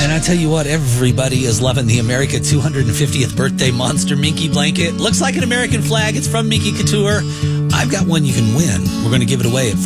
And I tell you what, everybody is loving the America 250th birthday Monster Minky blanket. Looks like an American flag. It's from Minky Couture. I've got one you can win. We're going to give it away at